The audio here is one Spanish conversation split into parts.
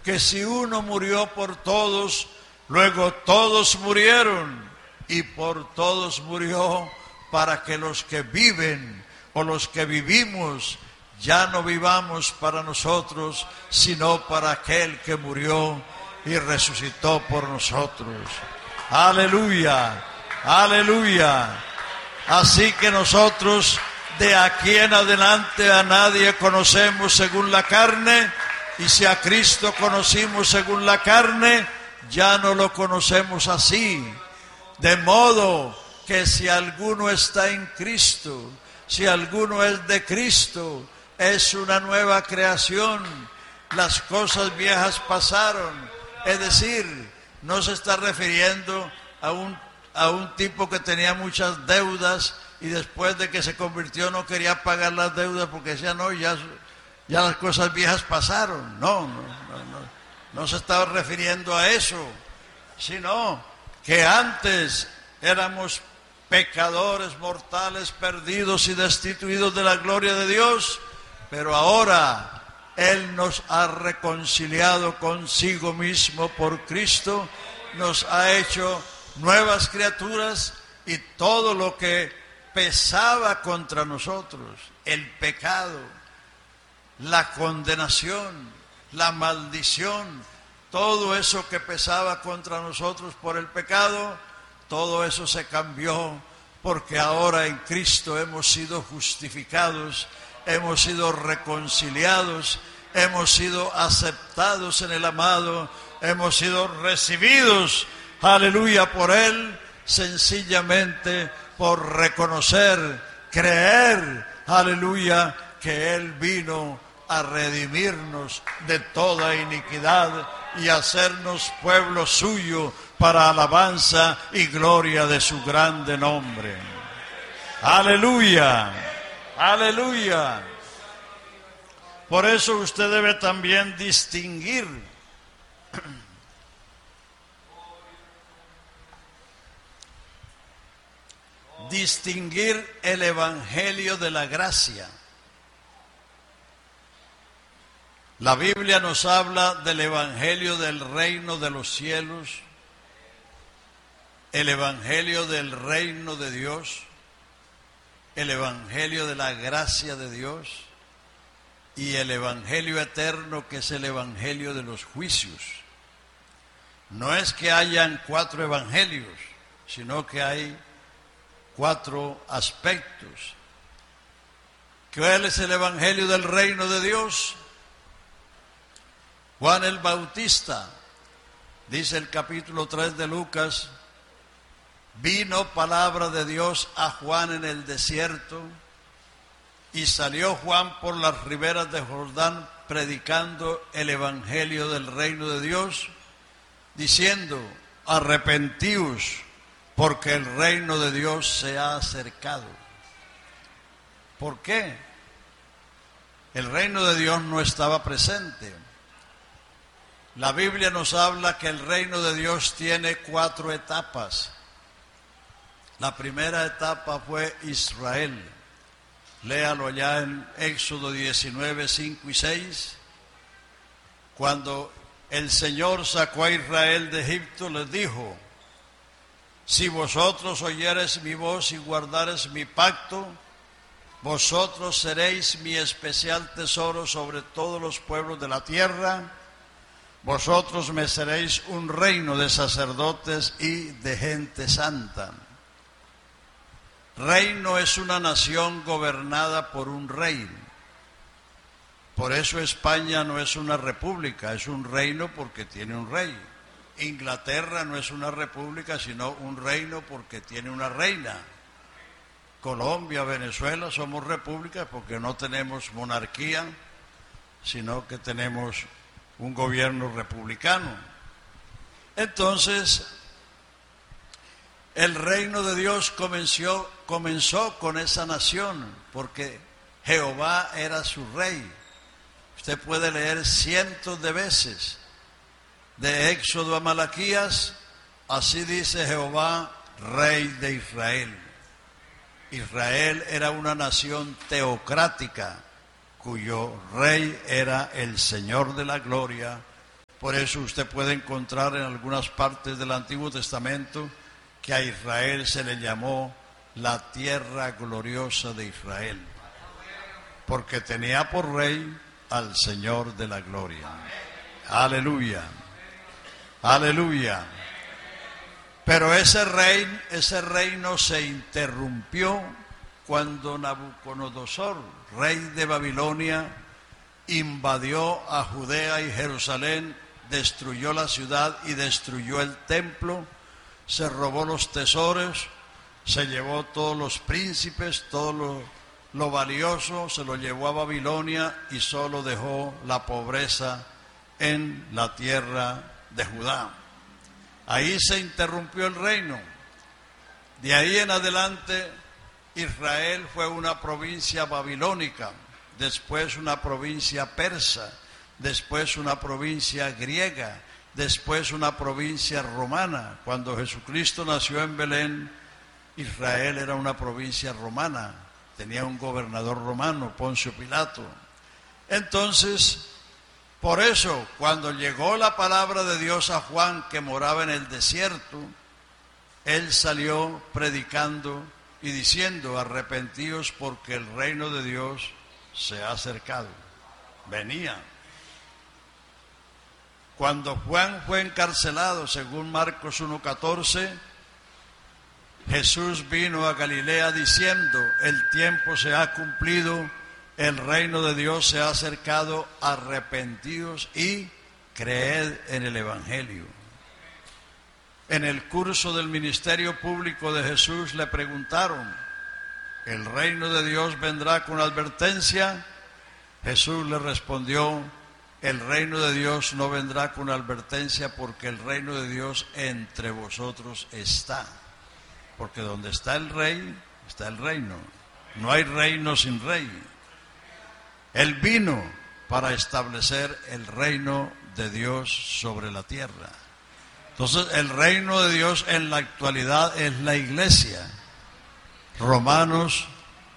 que si uno murió por todos, luego todos murieron, y por todos murió, para que los que viven o los que vivimos ya no vivamos para nosotros, sino para aquel que murió y resucitó por nosotros. Aleluya, aleluya. Así que nosotros de aquí en adelante a nadie conocemos según la carne, y si a Cristo conocimos según la carne, ya no lo conocemos así. De modo que si alguno está en Cristo, si alguno es de Cristo, es una nueva creación. Las cosas viejas pasaron. Es decir, no se está refiriendo a un tipo que tenía muchas deudas y después de que se convirtió no quería pagar las deudas porque decía, no, ya las cosas viejas pasaron. No se estaba refiriendo a eso, sino que antes éramos pecadores mortales, perdidos y destituidos de la gloria de Dios, pero ahora Él nos ha reconciliado consigo mismo por Cristo, nos ha hecho nuevas criaturas, y todo lo que pesaba contra nosotros, el pecado, la condenación, la maldición, todo eso que pesaba contra nosotros por el pecado, todo eso se cambió, porque ahora en Cristo hemos sido justificados, hemos sido reconciliados, hemos sido aceptados en el amado, hemos sido recibidos, aleluya, por Él, sencillamente por reconocer, creer, aleluya, que Él vino a redimirnos de toda iniquidad y hacernos pueblo suyo para alabanza y gloria de su grande nombre. Aleluya, aleluya. Por eso usted debe también distinguir el evangelio de la gracia. La Biblia nos habla del evangelio del reino de los cielos, el evangelio del reino de Dios, el evangelio de la gracia de Dios y el evangelio eterno, que es el evangelio de los juicios. No es que hayan 4 evangelios, sino que hay 4 aspectos. ¿Cuál es el evangelio del reino de Dios? Juan el Bautista, dice el capítulo 3 de Lucas, vino palabra de Dios a Juan en el desierto, y salió Juan por las riberas de Jordán predicando el evangelio del reino de Dios, diciendo, arrepentíos, porque el reino de Dios se ha acercado. ¿Por qué? El reino de Dios no estaba presente. La Biblia nos habla que el reino de Dios tiene 4 etapas. La primera etapa fue Israel. Léalo allá en Éxodo 19, 5 y 6. Cuando el Señor sacó a Israel de Egipto, les dijo, si vosotros oyereis mi voz y guardareis mi pacto, vosotros seréis mi especial tesoro sobre todos los pueblos de la tierra. Vosotros me seréis un reino de sacerdotes y de gente santa. Reino es una nación gobernada por un rey. Por eso España no es una república, es un reino porque tiene un rey. Inglaterra no es una república, sino un reino porque tiene una reina. Colombia, Venezuela somos repúblicas porque no tenemos monarquía, sino que tenemos un gobierno republicano. Entonces, el reino de Dios comenzó con esa nación, porque Jehová era su rey. Usted puede leer cientos de veces, de Éxodo a Malaquías, así dice Jehová, rey de Israel. Israel era una nación teocrática, cuyo rey era el Señor de la gloria, Por eso usted puede encontrar en algunas partes del Antiguo Testamento que a Israel se le llamó la tierra gloriosa de Israel, porque tenía por rey al Señor de la gloria. Aleluya, aleluya. Pero ese reino se interrumpió cuando Nabucodonosor, rey de Babilonia, invadió a Judea y Jerusalén, destruyó la ciudad y destruyó el templo, se robó los tesoros, se llevó todos los príncipes, todo lo valioso, se lo llevó a Babilonia y solo dejó la pobreza en la tierra de Judá. Ahí se interrumpió el reino. De ahí en adelante, Israel fue una provincia babilónica, después una provincia persa, después una provincia griega, después una provincia romana. Cuando Jesucristo nació en Belén, Israel era una provincia romana, tenía un gobernador romano, Poncio Pilato. Entonces, por eso, cuando llegó la palabra de Dios a Juan, que moraba en el desierto, él salió predicando y diciendo: arrepentíos porque el reino de Dios se ha acercado. Venía. Cuando Juan fue encarcelado, según Marcos 1:14, Jesús vino a Galilea diciendo: el tiempo se ha cumplido, el reino de Dios se ha acercado, arrepentíos y creed en el Evangelio. En el curso del ministerio público de Jesús le preguntaron: ¿el reino de Dios vendrá con advertencia? Jesús le respondió: el reino de Dios no vendrá con advertencia, porque el reino de Dios entre vosotros está. Porque donde está el rey, está el reino. No hay reino sin rey. Él vino para establecer el reino de Dios sobre la tierra. Entonces, el reino de Dios en la actualidad es la iglesia. Romanos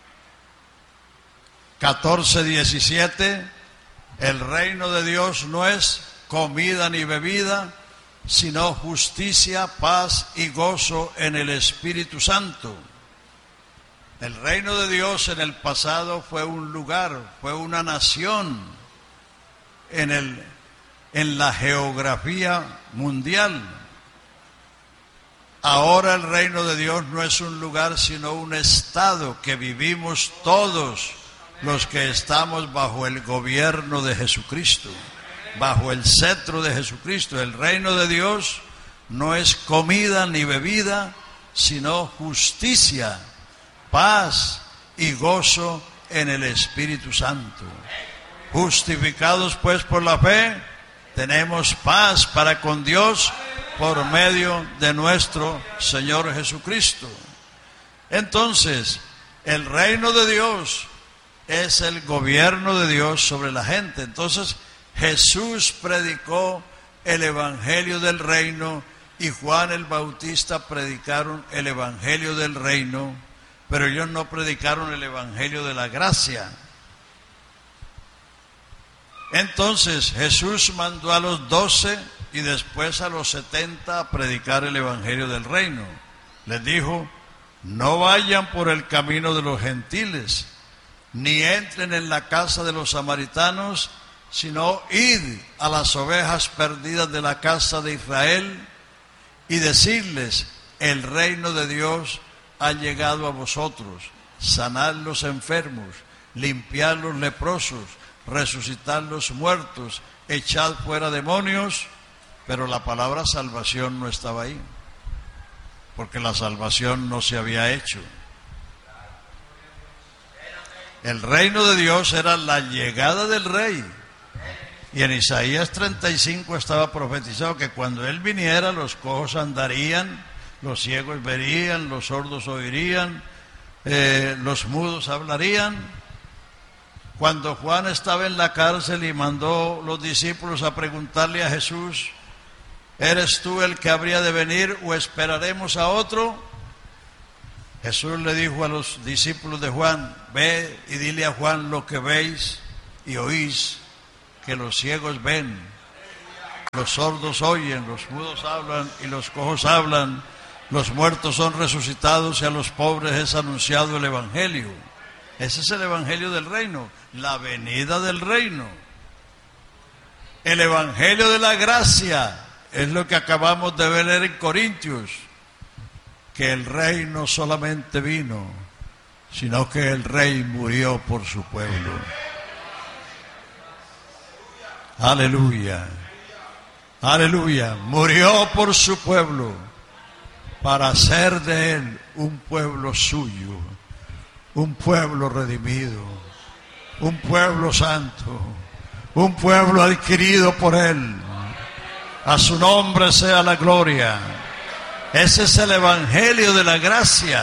14:17, el reino de Dios no es comida ni bebida, sino justicia, paz y gozo en el Espíritu Santo. El reino de Dios en el pasado fue un lugar, fue una nación en la geografía mundial. Ahora el reino de Dios no es un lugar, sino un estado que vivimos todos los que estamos bajo el gobierno de Jesucristo, bajo el cetro de Jesucristo. El reino de Dios no es comida ni bebida, sino justicia, paz y gozo en el Espíritu Santo. Justificados pues por la fe, tenemos paz para con Dios por medio de nuestro Señor Jesucristo. Entonces, el reino de Dios es el gobierno de Dios sobre la gente. Entonces, Jesús predicó el evangelio del reino y Juan el Bautista predicaron el evangelio del reino, pero ellos no predicaron el evangelio de la gracia. Entonces Jesús mandó a los 12 y después a los 70 a predicar el evangelio del reino. Les dijo: no vayan por el camino de los gentiles, ni entren en la casa de los samaritanos, sino id a las ovejas perdidas de la casa de Israel y decirles: el reino de Dios ha llegado a vosotros. Sanad los enfermos, limpiad los leprosos, resucitar los muertos, echad fuera demonios. Pero la palabra salvación no estaba ahí, porque la salvación no se había hecho. El reino de Dios era la llegada del rey. Y en Isaías 35 estaba profetizado que cuando él viniera, los cojos andarían, los ciegos verían, los sordos oirían, los mudos hablarían. Cuando Juan estaba en la cárcel y mandó los discípulos a preguntarle a Jesús: ¿eres tú el que habría de venir o esperaremos a otro? Jesús le dijo a los discípulos de Juan: ve y dile a Juan lo que veis y oís, que los ciegos ven, los sordos oyen, los mudos hablan y los cojos hablan, los muertos son resucitados y a los pobres es anunciado el Evangelio. Ese es el Evangelio del reino, la venida del reino. El Evangelio de la gracia es lo que acabamos de ver en Corintios, que el rey no solamente vino, sino que el rey murió por su pueblo. Aleluya, aleluya, murió por su pueblo para hacer de él un pueblo suyo, un pueblo redimido, un pueblo santo, un pueblo adquirido por él. A su nombre sea la gloria. Ese es el Evangelio de la gracia.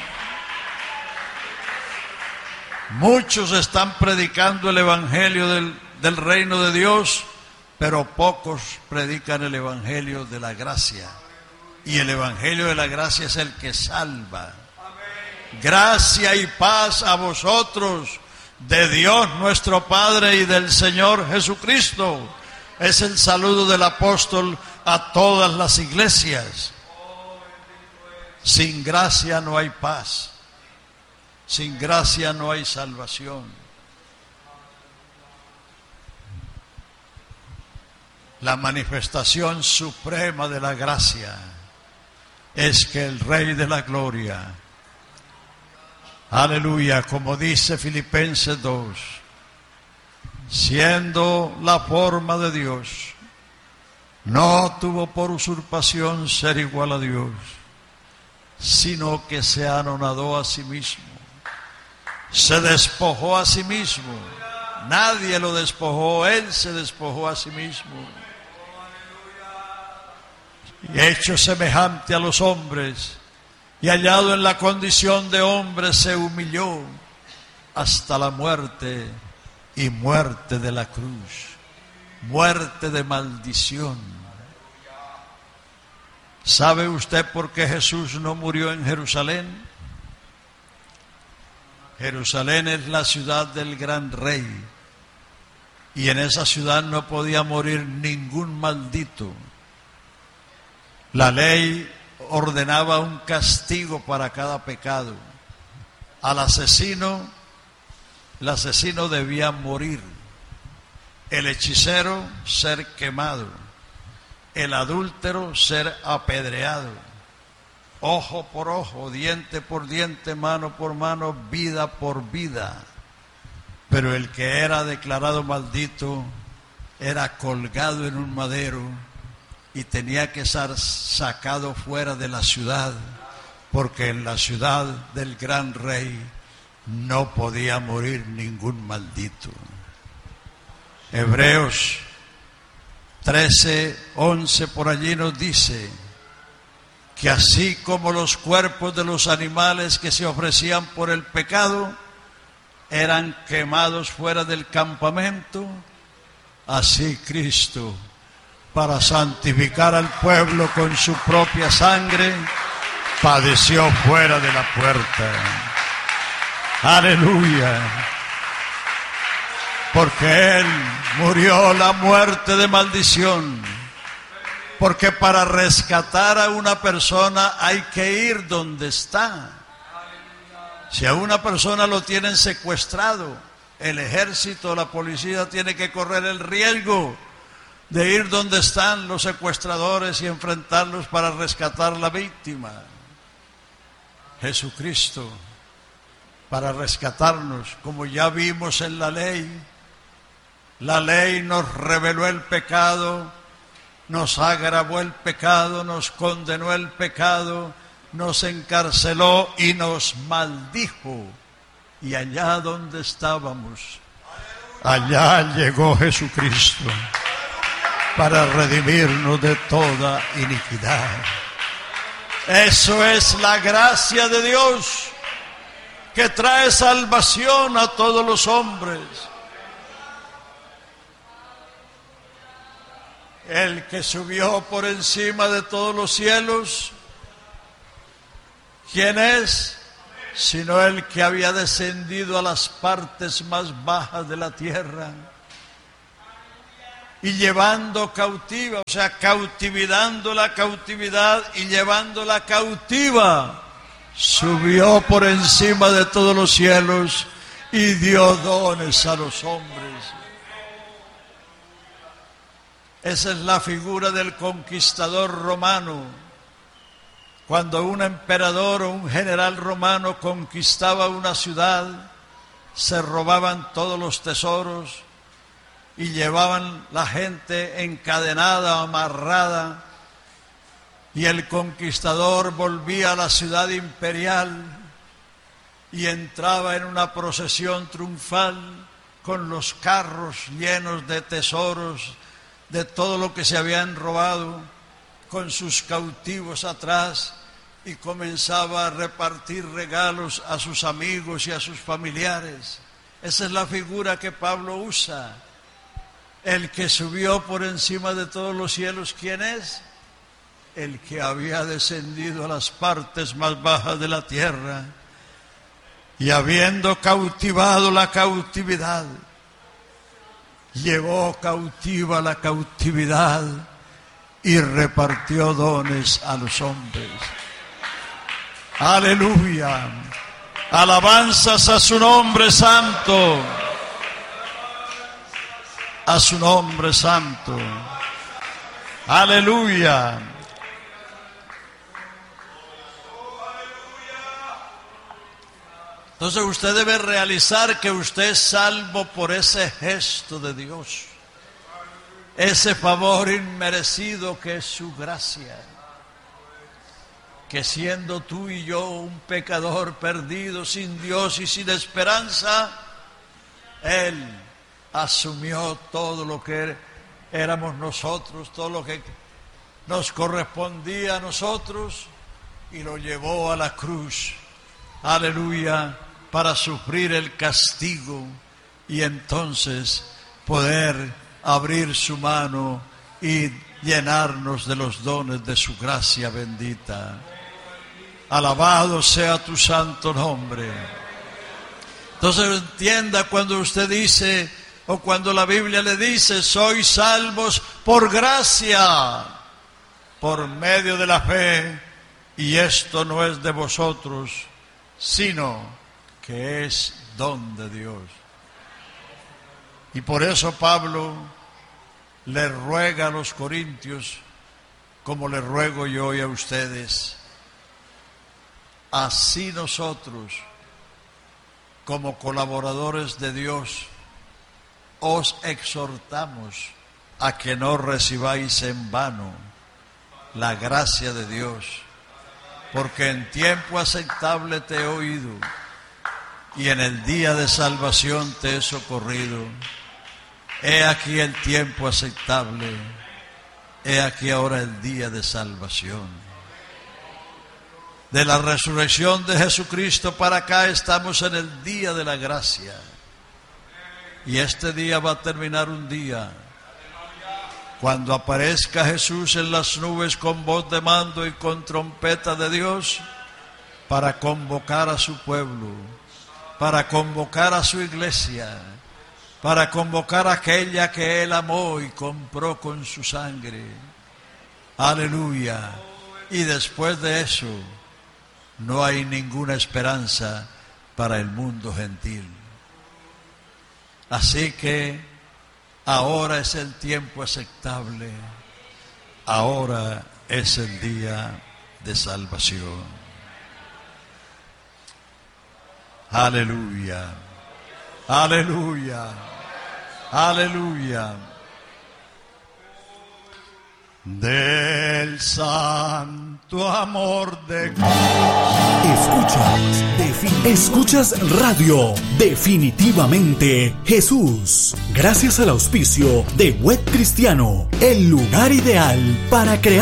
Muchos están predicando el Evangelio del reino de Dios, pero pocos predican el Evangelio de la gracia. Y el Evangelio de la gracia es el que salva. Gracia y paz a vosotros, de Dios nuestro Padre y del Señor Jesucristo. Es el saludo del apóstol a todas las iglesias. Sin gracia no hay paz. Sin gracia no hay salvación. La manifestación suprema de la gracia es que el Rey de la Gloria, aleluya, como dice Filipenses 2, siendo la forma de Dios, no tuvo por usurpación ser igual a Dios, sino que se anonadó a sí mismo, se despojó a sí mismo. Nadie lo despojó, él se despojó a sí mismo. Y hecho semejante a los hombres, y hallado en la condición de hombre, se humilló hasta la muerte, y muerte de la cruz, muerte de maldición. ¿Sabe usted por qué Jesús no murió en Jerusalén? Jerusalén es la ciudad del gran rey, y en esa ciudad no podía morir ningún maldito. La ley ordenaba un castigo para cada pecado. Al asesino, el asesino debía morir. El hechicero, ser quemado. El adúltero, ser apedreado. Ojo por ojo, diente por diente, mano por mano, vida por vida. Pero el que era declarado maldito era colgado en un madero y tenía que ser sacado fuera de la ciudad, porque en la ciudad del gran rey no podía morir ningún maldito. Hebreos 13:11 por allí nos dice que así como los cuerpos de los animales que se ofrecían por el pecado eran quemados fuera del campamento, así Cristo, para santificar al pueblo con su propia sangre, padeció fuera de la puerta. Aleluya. Porque Él murió la muerte de maldición. Porque para rescatar a una persona hay que ir donde está. Si a una persona lo tienen secuestrado, el ejército, la policía tiene que correr el riesgo de ir donde están los secuestradores y enfrentarlos para rescatar a la víctima. Jesucristo, para rescatarnos, como ya vimos en la ley nos reveló el pecado, nos agravó el pecado, nos condenó el pecado, nos encarceló y nos maldijo. Y allá donde estábamos, allá llegó Jesucristo para redimirnos de toda iniquidad. Eso es la gracia de Dios, que trae salvación a todos los hombres. El que subió por encima de todos los cielos, ¿quién es? Sino el que había descendido a las partes más bajas de la tierra y llevando cautiva, o sea, cautivando la cautividad y llevándola cautiva, subió por encima de todos los cielos y dio dones a los hombres. Esa es la figura del conquistador romano. Cuando un emperador o un general romano conquistaba una ciudad, se robaban todos los tesoros y llevaban la gente encadenada, amarrada, y el conquistador volvía a la ciudad imperial y entraba en una procesión triunfal con los carros llenos de tesoros, de todo lo que se habían robado, con sus cautivos atrás, y comenzaba a repartir regalos a sus amigos y a sus familiares. Esa es la figura que Pablo usa. El que subió por encima de todos los cielos, ¿quién es? El que había descendido a las partes más bajas de la tierra y habiendo cautivado la cautividad, llevó cautiva la cautividad y repartió dones a los hombres. Aleluya. Alabanzas a su nombre santo. A su nombre santo. Aleluya. Entonces usted debe realizar que usted es salvo por ese gesto de Dios, ese favor inmerecido que es su gracia, que siendo tú y yo un pecador perdido, sin Dios y sin esperanza, Él asumió todo lo que éramos nosotros, todo lo que nos correspondía a nosotros, y lo llevó a la cruz. Aleluya, para sufrir el castigo y entonces poder abrir su mano y llenarnos de los dones de su gracia bendita. Alabado sea tu santo nombre. Entonces entienda cuando usted dice, o cuando la Biblia le dice, sois salvos por gracia, por medio de la fe, y esto no es de vosotros, sino que es don de Dios. Y por eso Pablo le ruega a los corintios, como le ruego yo hoy a ustedes, así nosotros, como colaboradores de Dios, os exhortamos a que no recibáis en vano la gracia de Dios, porque en tiempo aceptable te he oído y en el día de salvación te he socorrido. He aquí el tiempo aceptable, he aquí ahora el día de salvación. De la resurrección de Jesucristo para acá estamos en el día de la gracia. Y este día va a terminar un día cuando aparezca Jesús en las nubes con voz de mando y con trompeta de Dios, para convocar a su pueblo, para convocar a su iglesia, para convocar a aquella que Él amó y compró con su sangre. Aleluya. Y después de eso no hay ninguna esperanza para el mundo gentil. Así que ahora es el tiempo aceptable, ahora es el día de salvación. Aleluya, aleluya, aleluya. Del santo amor de Dios. Escuchas Radio Definitivamente Jesús. Gracias al auspicio de Web Cristiano, el lugar ideal para crear